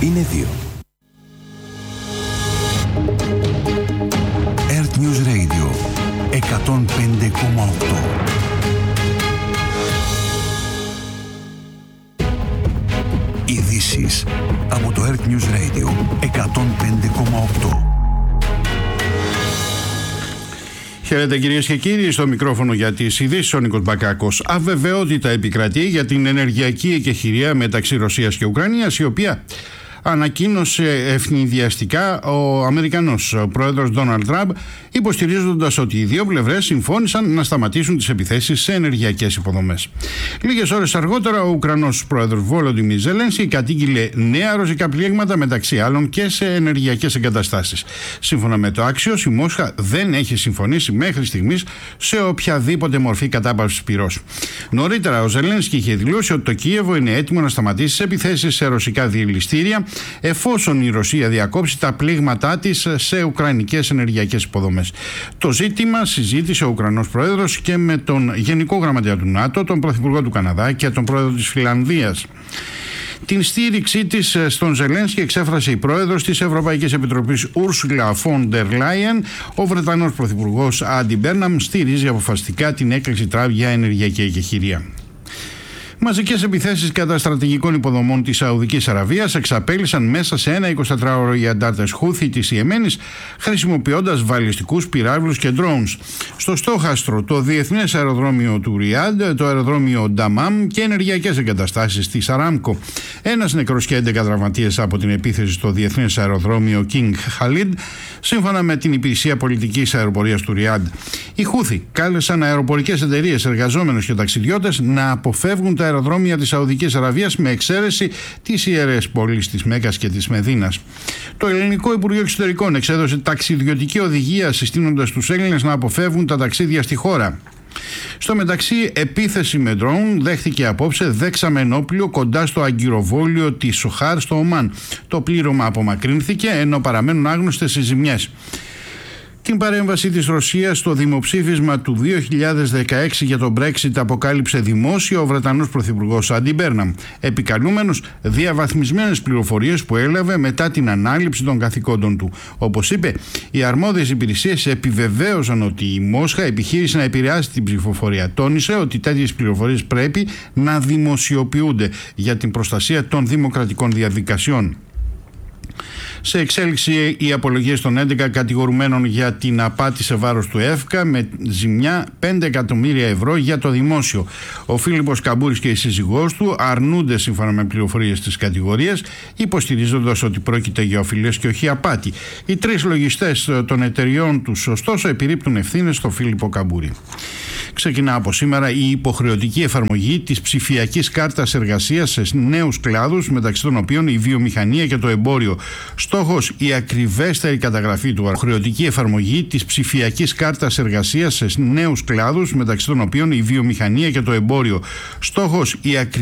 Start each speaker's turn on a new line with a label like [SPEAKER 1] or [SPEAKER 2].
[SPEAKER 1] είναι 2. Earth News Radio 105,8. Ειδήσεις από το Earth News Radio 105,8.
[SPEAKER 2] Χαίρετε κυρίες και κύριοι, στο μικρόφωνο για τις ειδήσεις ο Νίκος Μπακάκος. Αβεβαιότητα επικρατεί για την ενεργειακή εκεχηρία μεταξύ Ρωσίας και Ουκρανίας, η οποία ανακοίνωσε ευνηδιαστικά ο Αμερικανός πρόεδρος Ντόναλντ Τραμπ, υποστηρίζοντας ότι οι δύο πλευρές συμφώνησαν να σταματήσουν τις επιθέσεις σε ενεργειακές υποδομές. Λίγες ώρες αργότερα, ο Ουκρανός πρόεδρος Βόλοντιμιρ Ζελένσκι κατήγγειλε νέα ρωσικά πλήγματα, μεταξύ άλλων και σε ενεργειακές εγκαταστάσεις. Σύμφωνα με το Axios, η Μόσχα δεν έχει συμφωνήσει μέχρι στιγμής σε οποιαδήποτε μορφή κατάπαυσης πυρός. Νωρίτερα, ο Ζελένσκι είχε δηλώσει ότι το Κίεβο είναι έτοιμο να σταματήσει τις επιθέσεις σε ρωσικά διελιστήρια, εφόσον η Ρωσία διακόψει τα πλήγματά της σε ουκρανικές ενεργειακές υποδομές. Το ζήτημα συζήτησε ο Ουκρανός πρόεδρος και με τον Γενικό Γραμματέα του ΝΑΤΟ, τον Πρωθυπουργό του Καναδά και τον Πρόεδρο της Φινλανδίας. Την στήριξή της στον Ζελένσκι εξέφρασε η πρόεδρος της Ευρωπαϊκής Επιτροπής Ursula von der Leyen. Ο Βρετανός Πρωθυπουργός Άντι Μπέρναμ στηρίζει αποφασιστικά την έκκληση Τραμπ για ενεργειακή εκεχηρία. Μαζικές επιθέσεις κατά στρατηγικών υποδομών της Σαουδικής Αραβίας εξαπέλυσαν μέσα σε ένα 24ωρο οι αντάρτες Χούθι της Ιεμένης, χρησιμοποιώντας βαλιστικούς πυράβλους και drones. Στο στόχαστρο το διεθνές αεροδρόμιο του Ριάντ, το αεροδρόμιο Νταμάμ και ενεργειακές εγκαταστάσεις της Αράμκο. Ένας νεκρός και 11 τραυματίες από την επίθεση στο διεθνές αεροδρόμιο King Khalid, σύμφωνα με την Υπηρεσία Πολιτικής Αεροπορίας του Ριάντ. Οι Χούθι κάλεσαν αεροπορικές εταιρείες, εργαζόμενους και ταξιδιώτες να αποφεύγουν τα αεροδρόμια της Σαουδικής Αραβίας, με εξαίρεση τις ιερές πόλεις της Μέκκας και της Μεδίνας. Το Ελληνικό Υπουργείο Εξωτερικών εξέδωσε ταξιδιωτική οδηγία, συστήνοντας τους Έλληνες να αποφεύγουν τα ταξίδια στη χώρα. Στο μεταξύ, επίθεση με ντρόουν δέχθηκε απόψε δεξαμενόπλιο κοντά στο αγκυροβόλιο της Σοχάρ στο Ομάν. Το πλήρωμα απομακρύνθηκε, ενώ παραμένουν άγνωστες οι ζημιές. Την παρέμβαση της Ρωσίας στο δημοψήφισμα του 2016 για το Brexit αποκάλυψε δημόσιο ο Βρετανός Πρωθυπουργός Άντι Μπέρναμ, επικαλούμενος διαβαθμισμένες πληροφορίες που έλαβε μετά την ανάληψη των καθηκόντων του. Όπως είπε, οι αρμόδιες υπηρεσίες επιβεβαίωσαν ότι η Μόσχα επιχείρησε να επηρεάσει την ψηφοφορία. Τόνισε ότι τέτοιες πληροφορίες πρέπει να δημοσιοποιούνται για την προστασία των δημοκρατικών διαδικασιών. Σε εξέλιξη οι απολογίες των 11 κατηγορουμένων για την απάτη σε βάρος του ΕΦΚΑ, με ζημιά 5 εκατομμύρια ευρώ για το δημόσιο. Ο Φίλιππος Καμπούρης και η σύζυγός του αρνούνται σύμφωνα με πληροφορίες της κατηγορίας, υποστηρίζοντας ότι πρόκειται για οφειλές και όχι απάτη. Οι 3 λογιστές των εταιριών τους, ωστόσο, επιρρύπτουν ευθύνες στο Φίλιππο Καμπούρη. Ξεκινά από σήμερα η υποχρεωτική εφαρμογή της ψηφιακής κάρτας εργασίας σε νέους κλάδους, μεταξύ των οποίων η βιομηχανία και το εμπόριο. Στόχος, η ακριβέστερη καταγραφή του. Υποχρεωτική εφαρμογή της ψηφιακής κάρτας εργασίας σε νέους κλάδους, μεταξύ των οποίων η βιομηχανία και το εμπόριο. Στόχος, η